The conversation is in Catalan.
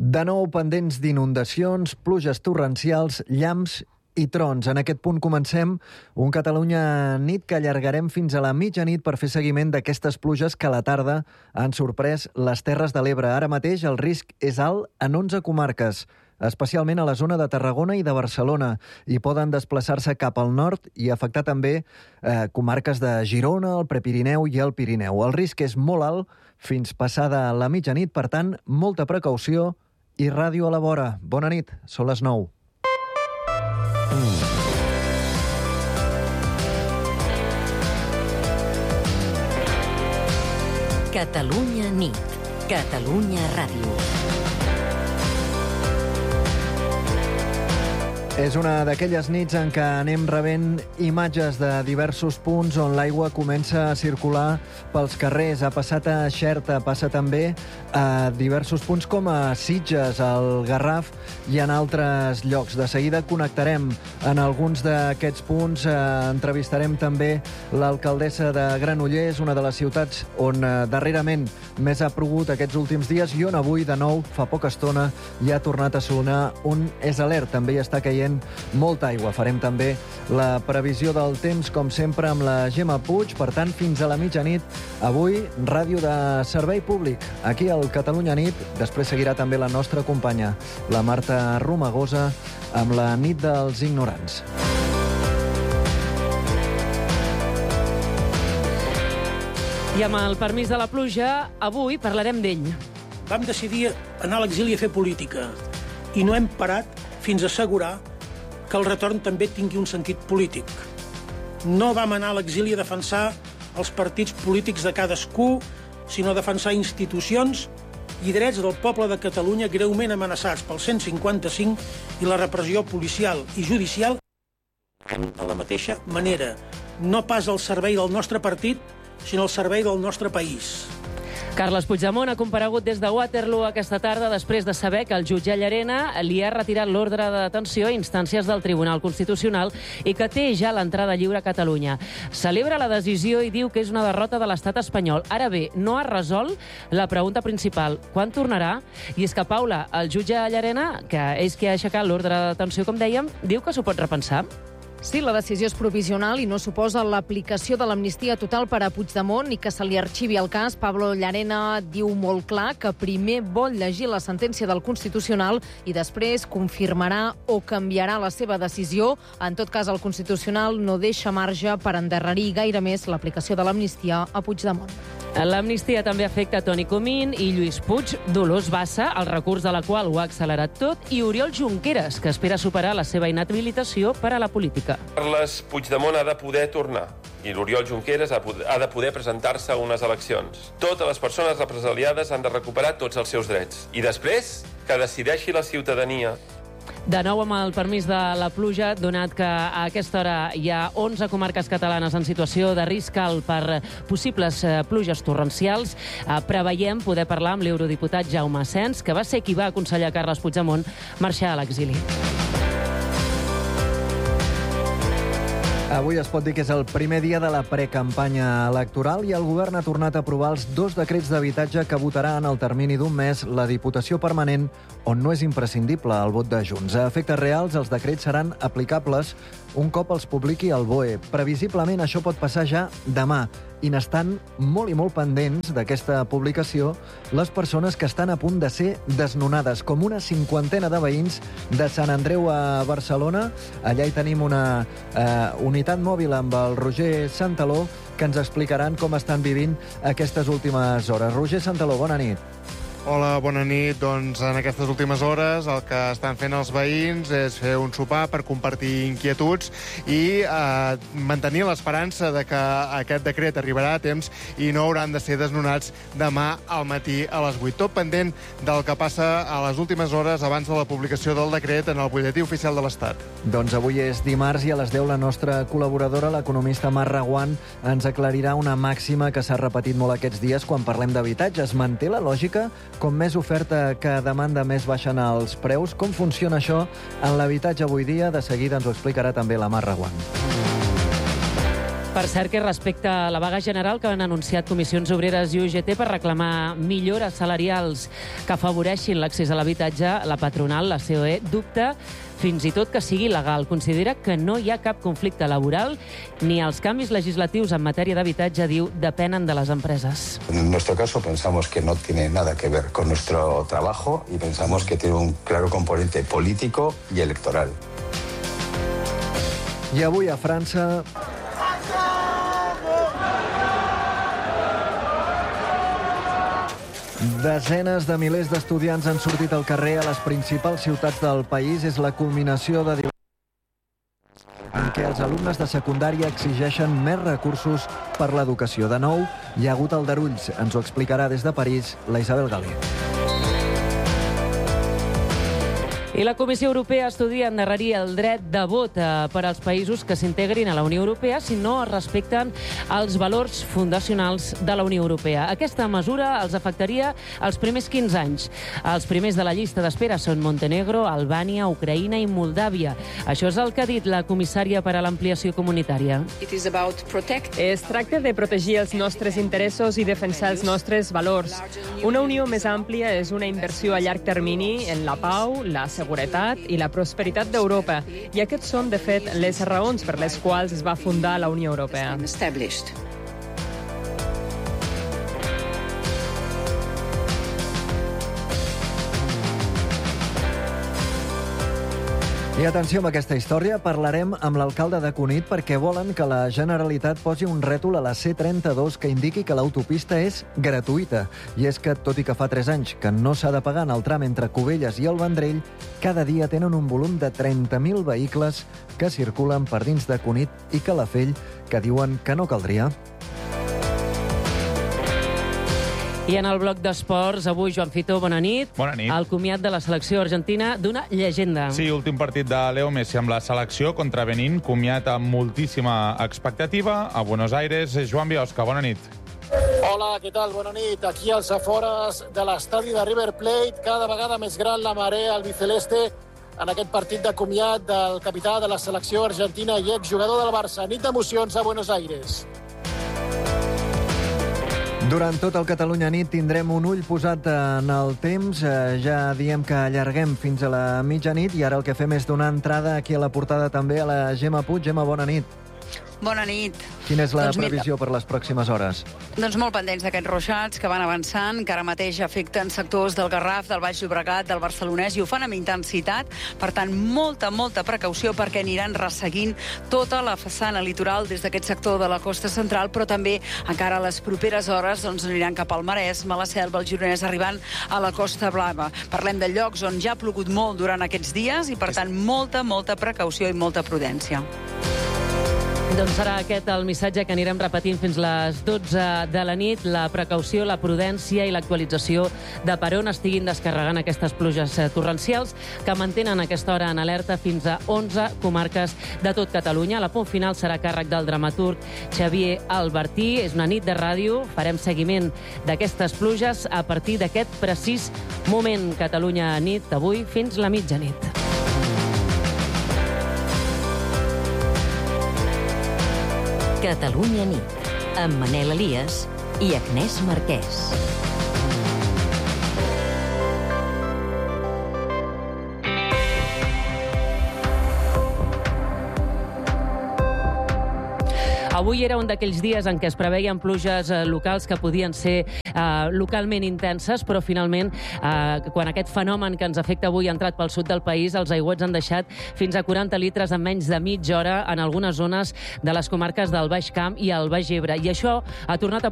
De nou pendents d'inundacions, pluges torrencials, llamps i trons. En aquest punt comencem un Catalunya nit que allargarem fins a la mitjanit per fer seguiment d'aquestes pluges que a la tarda han sorprès les Terres de l'Ebre. Ara mateix el risc és alt en 11 comarques, especialment a la zona de Tarragona i de Barcelona, i poden desplaçar-se cap al nord i afectar també comarques de Girona, el Prepirineu i el Pirineu. El risc és molt alt fins passada la mitjanit, per tant, molta precaució i ràdio a la vora. Bona nit, són les 9. Catalunya nit. Catalunya Ràdio. És una d'aquelles nits en què anem rebent imatges de diversos punts on l'aigua comença a circular pels carrers. Ha passat a Xerta, passa també a diversos punts com a Sitges, al Garraf i en altres llocs. De seguida connectarem en alguns d'aquests punts. Entrevistarem també l'alcaldessa de Granollers, una de les ciutats on darrerament més ha plogut aquests últims dies i on avui, de nou, fa poca estona, ja ha tornat a sonar un és alert. També hi està caient molta aigua. Farem també la previsió del temps, com sempre, amb la Gemma Puig. Per tant, fins a la mitjanit, avui, ràdio de servei públic, aquí al Catalunya Nit. Després seguirà també la nostra companya, la Marta Romagosa, amb la nit dels ignorants. I amb el permís de la pluja, avui parlarem d'ell. Vam decidir anar a l'exili a fer política i no hem parat fins a assegurar que el retorn també tingui un sentit polític. No vam anar a l'exili a defensar els partits polítics de cadascú, sinó a defensar institucions i drets del poble de Catalunya greument amenaçats pel 155 i la repressió policial i judicial de la mateixa manera. No pas al servei del nostre partit, sinó al servei del nostre país. Carles Puigdemont ha comparegut des de Waterloo aquesta tarda després de saber que el jutge Llarena li ha retirat l'ordre de detenció a instàncies del Tribunal Constitucional i que té ja l'entrada lliure a Catalunya. Celebra la decisió i diu que és una derrota de l'estat espanyol. Ara bé, no ha resolt la pregunta principal: quan tornarà? I és que, Paula, el jutge Llarena, que és qui ha aixecat l'ordre de detenció, com dèiem, diu que s'ho pot repensar. Sí, la decisió és provisional i no suposa l'aplicació de l'amnistia total per a Puigdemont i que se li arxivi el cas. Pablo Llarena diu molt clar que primer vol llegir la sentència del Constitucional i després confirmarà o canviarà la seva decisió. En tot cas, el Constitucional no deixa marge per endarrerir gaire més l'aplicació de l'amnistia a Puigdemont. L'amnistia també afecta Toni Comín i Lluís Puig, Dolors Bassa, el recurs de la qual ho ha accelerat tot, i Oriol Junqueras, que espera superar la seva inhabilitació per a la política. Carles Puigdemont ha de poder tornar i l'Oriol Junqueras ha de poder presentar-se a unes eleccions. Totes les persones represaliades han de recuperar tots els seus drets. I després, que decideixi la ciutadania. De nou amb el permís de la pluja, donat que a aquesta hora hi ha 11 comarques catalanes en situació de risc alt per possibles pluges torrencials, preveiem poder parlar amb l'eurodiputat Jaume Asens, que va ser qui va aconsellar a Carles Puigdemont marxar a l'exili. Avui es pot dir que és el primer dia de la precampanya electoral i el govern ha tornat a aprovar els 2 decrets d'habitatge que votarà en el termini d'un mes la Diputació Permanent, on no és imprescindible el vot de Junts. A efectes reals, els decrets seran aplicables un cop els publiqui el BOE. Previsiblement, això pot passar ja demà, i n'estan molt i molt pendents d'aquesta publicació les persones que estan a punt de ser desnonades, com una 50ena de veïns de Sant Andreu a Barcelona. Allà hi tenim una unitat mòbil amb el Roger Santaló, que ens explicaran com estan vivint aquestes últimes hores. Roger Santaló, bona nit. Hola, bona nit. Doncs en aquestes últimes hores el que estan fent els veïns és fer un sopar per compartir inquietuds i mantenir l'esperança de que aquest decret arribarà a temps i no hauran de ser desnonats demà al matí a les 8. Tot pendent del que passa a les últimes hores abans de la publicació del decret en el butlletí oficial de l'Estat. Doncs avui és dimarts i a les 10 la nostra col·laboradora, l'economista Mar Reguant, ens aclarirà una màxima que s'ha repetit molt aquests dies quan parlem d'habitatge. Es manté la lògica? Com més oferta que demanda, més baixen els preus. Com funciona això en l'habitatge avui dia? De seguida ens ho explicarà també la Mar Reguant. Per cert, que respecte a la vaga general que han anunciat Comissions Obreres i UGT per reclamar millores salarials que afavoreixin l'accés a l'habitatge, la patronal, la COE, dubta fins i tot que sigui legal. Considera que no hi ha cap conflicte laboral ni els canvis legislatius en matèria d'habitatge, diu, depenen de les empreses. En nuestro caso pensamos que no tiene nada que ver con nuestro trabajo y pensamos que tiene un claro componente político y electoral. I avui a França... Desenes de milers d'estudiants han sortit al carrer a les principals ciutats del país. És la culminació de en què els alumnes de secundària exigeixen més recursos per l'educació. De nou, hi ha hagut aldarulls. Ens ho explicarà des de París la Isabel Galí. I la Comissió Europea estudia endarrerir el dret de vot per als països que s'integrin a la Unió Europea si no es respecten els valors fundacionals de la Unió Europea. Aquesta mesura els afectaria els primers 15 anys. Els primers de la llista d'espera són Montenegro, Albània, Ucraïna i Moldàvia. Això és el que ha dit la comissària per a l'ampliació comunitària. Es tracta de protegir els nostres interessos i defensar els nostres valors. Una unió més àmplia és una inversió a llarg termini en la pau, la seguretat i la prosperitat d'Europa. I aquests són, de fet, les raons per les quals es va fundar la Unió Europea. I atenció amb aquesta història, parlarem amb l'alcalde de Cunit perquè volen que la Generalitat posi un rètol a la C32 que indiqui que l'autopista és gratuïta. I és que, tot i que fa 3 anys que no s'ha de pagar en el tram entre Cubelles i el Vendrell, cada dia tenen un volum de 30.000 vehicles que circulen per dins de Cunit i Calafell que diuen que no caldria. I en el bloc d'esports, avui, Joan Fito, bona nit. Bona nit. El comiat de la selecció argentina d'una llegenda. Sí, últim partit de Leo Messi amb la selecció contra Benín, comiat amb moltíssima expectativa a Buenos Aires. Joan Biosca, bona nit. Hola, què tal? Bona nit. Aquí als afores de l'estadi de River Plate, cada vegada més gran la marea albiceleste en aquest partit de comiat del capità de la selecció argentina i exjugador del Barça. Nit d'emocions a Buenos Aires. Durant tot el Catalunya Nit tindrem un ull posat en el temps. Ja diem que allarguem fins a la mitjanit i ara el que fem és donar entrada aquí a la portada també a la Gemma Puig. Gemma, bona nit. Bona nit. Quina és la previsió per les pròximes hores? Doncs molt pendents d'aquests ruixats que van avançant, que ara mateix afecten sectors del Garraf, del Baix Llobregat, del Barcelonès, i ho fan amb intensitat. Per tant, molta precaució perquè aniran resseguint tota la façana litoral des d'aquest sector de la costa central, però també encara a les properes hores aniran cap al Maresme, la Selva, el Gironès, arribant a la Costa Blava. Parlem de llocs on ja ha plogut molt durant aquests dies i, per tant, molta precaució i molta prudència. Doncs serà aquest el missatge que anirem repetint fins les 12 de la nit. La precaució, la prudència i l'actualització de per on estiguin descarregant aquestes pluges torrencials que mantenen a aquesta hora en alerta fins a 11 comarques de tot Catalunya. La punt final serà càrrec del dramaturg Xavier Albertí. És una nit de ràdio. Farem seguiment d'aquestes pluges a partir d'aquest precís moment. Catalunya nit, avui fins la mitjanit. Catalunya nit, amb Manel Elias i Agnès Marquès. Avui era un d'aquells dies en què es preveien pluges locals que podien ser localment intenses, però finalment, quan aquest fenomen que ens afecta avui ha entrat pel sud del país, els aiguats han deixat fins a 40 litres en menys de mitja hora en algunes zones de les comarques del Baix Camp i el Baix Ebre. I això ha tornat a